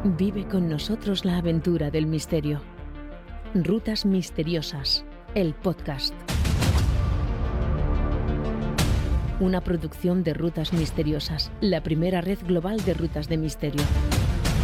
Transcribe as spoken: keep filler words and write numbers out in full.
Vive con nosotros la aventura del misterio. Rutas Misteriosas, el podcast. Una producción de Rutas Misteriosas, la primera red global de rutas de misterio.